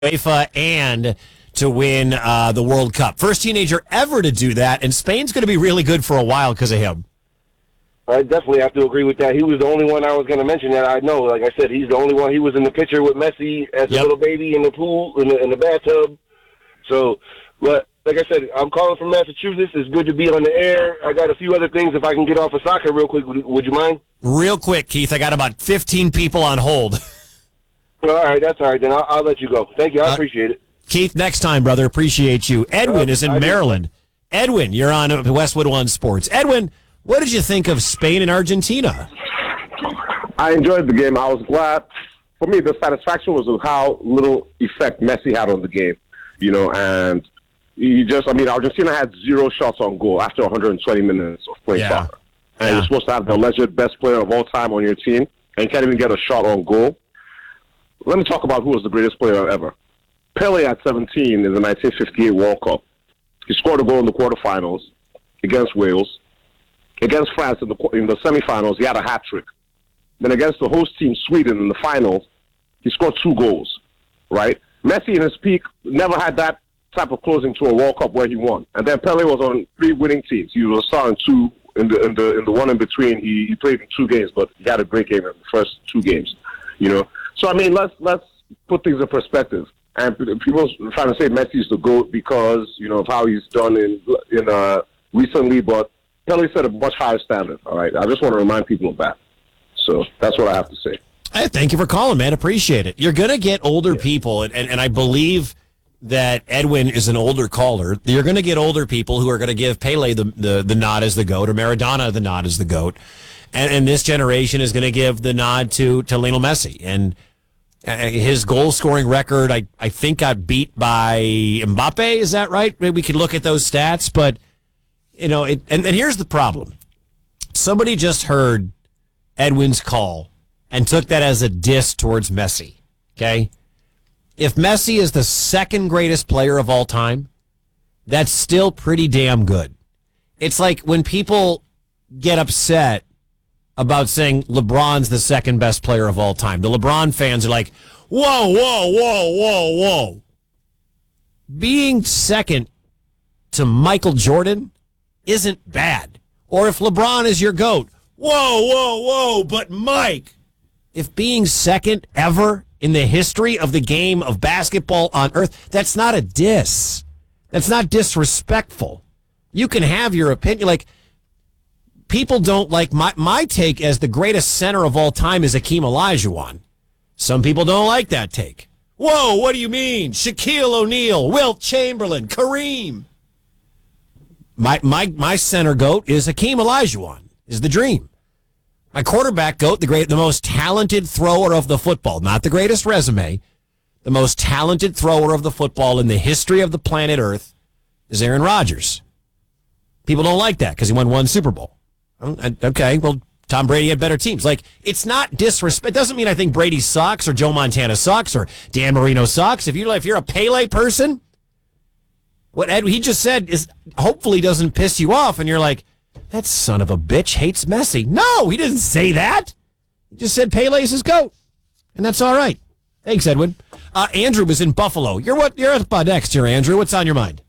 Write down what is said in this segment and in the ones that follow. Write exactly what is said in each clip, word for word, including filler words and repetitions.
UEFA and to win uh, the World Cup. First teenager ever to do that, and Spain's going to be really good for a while because of him. I definitely have to agree with that. He was the only one I was going to mention that I know. Like I said, he's the only one. He was in the picture with Messi as a Yep. little baby in the pool, in the, in the bathtub. So, but like I said, I'm calling from Massachusetts. It's good to be on the air. I got a few other things. If I can get off of soccer real quick, would, would you mind? Real quick, Keith, I got about fifteen people on hold. All right, that's all right. Then I'll, I'll let you go. Thank you. I Uh, appreciate it. Keith, next time, brother. Appreciate you. Edwin Uh, is in I do. Maryland. Edwin, you're on Westwood One Sports. Edwin, what did you think of Spain and Argentina? I enjoyed the game. I was glad. For me, the satisfaction was with how little effect Messi had on the game. You know, and you just, I mean, Argentina had zero shots on goal after one hundred twenty minutes of playing Yeah. soccer. And Yeah. you're supposed to have the alleged best player of all time on your team, and you can't even get a shot on goal. Let me talk about who was the greatest player ever. Pele at seventeen in the nineteen fifty-eight World Cup. He scored a goal in the quarterfinals against Wales. Against France in the in the semifinals, he had a hat trick. Then against the host team, Sweden, in the finals, he scored two goals. Right? Messi in his peak never had that type of closing to a World Cup where he won. And then Pele was on three winning teams. He was a star in two. In the in the in the one in between, he, he played in two games, but he had a great game in the first two games. You know. So I mean, let's let's put things in perspective. And people are trying to say Messi's the GOAT because, you know, of how he's done in in uh, recently, but Pele set a much higher standard, all right? I just want to remind people of that. So that's what I have to say. Hey, thank you for calling, man. Appreciate it. You're going to get older people, and, and, and I believe that Edwin is an older caller. You're going to get older people who are going to give Pele the, the, the nod as the GOAT or Maradona the nod as the GOAT. And, and this generation is going to give the nod to, to Lionel Messi. And uh, his goal-scoring record, I, I think, got beat by Mbappe. Is that right? Maybe we could look at those stats. But, you know, it, and, and here's the problem. Somebody just heard Edwin's call and took that as a diss towards Messi, okay? If Messi is the second greatest player of all time, that's still pretty damn good. It's like when people get upset about saying LeBron's the second best player of all time. The LeBron fans are like, whoa, whoa, whoa, whoa, whoa. Being second to Michael Jordan isn't bad. Or if LeBron is your GOAT, whoa, whoa, whoa, but Mike, if being second ever in the history of the game of basketball on earth, that's not a diss. That's not disrespectful. You can have your opinion. Like, people don't like my, my take as the greatest center of all time is Hakeem Olajuwon. Some people don't like that take. Whoa, what do you mean? Shaquille O'Neal, Wilt Chamberlain, Kareem. My my my center GOAT is Hakeem Olajuwon, is the dream. My quarterback GOAT, the great, the most talented thrower of the football, not the greatest resume, the most talented thrower of the football in the history of the planet Earth is Aaron Rodgers. People don't like that because he won one Super Bowl. Okay, well, Tom Brady had better teams. Like, it's not disrespect. It doesn't mean I think Brady sucks or Joe Montana sucks or Dan Marino sucks. If you're if you're a Pele person, what Ed he just said is hopefully doesn't piss you off, and you're like, that son of a bitch hates Messi. No, he didn't say that. He just said Pele's his GOAT, and that's all right. Thanks, Edwin. Uh, Andrew was in Buffalo. You're what? You're up uh, next here, Andrew. What's on your mind?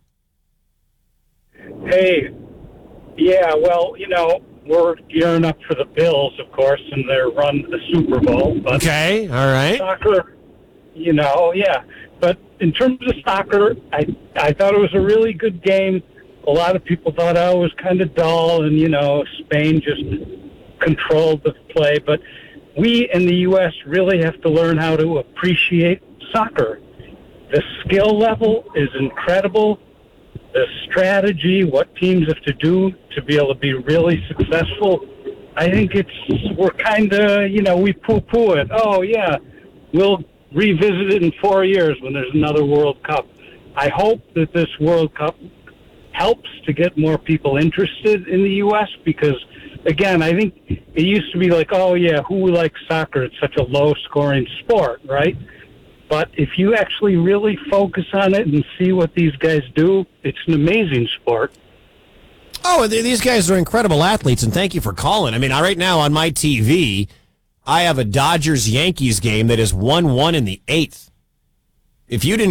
Hey, yeah, well, you know, we're gearing up for the Bills, of course, and their run to the Super Bowl. But Okay, all right. soccer, you know, yeah. But in terms of soccer, I I thought it was a really good game. A lot of people thought oh, it was kind of dull, and, you know, Spain just controlled the play. But we in the U S really have to learn how to appreciate soccer. The skill level is incredible. The strategy, what teams have to do to be able to be really successful, I think it's, we're kind of, you know, we poo-poo it. Oh, yeah, we'll revisit it in four years when there's another World Cup. I hope that this World Cup helps to get more people interested in the U S because, again, I think it used to be like, oh, yeah, who likes soccer? It's such a low-scoring sport, right? But if you actually really focus on it and see what these guys do, it's an amazing sport. Oh, th- these guys are incredible athletes, and thank you for calling. I mean, I, right now on my T V, I have a Dodgers-Yankees game that is one one in the eighth. If you didn't